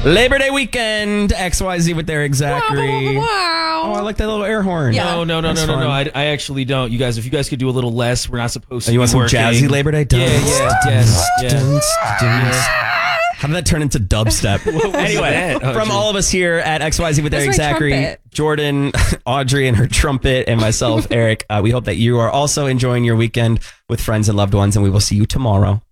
Labor Day weekend, XYZ with Eric Zachary. Wow. Oh, I like that little air horn. Yeah. No. I actually don't. You guys, if you guys could do a little less, we're not supposed to. You want some jazzy Labor Day? How did that turn into dubstep? Anyway, from all of us here at XYZ with That's Eric my Zachary, trumpet. Jordan, Audrey and her trumpet, and myself, Eric, we hope that you are also enjoying your weekend with friends and loved ones, and we will see you tomorrow.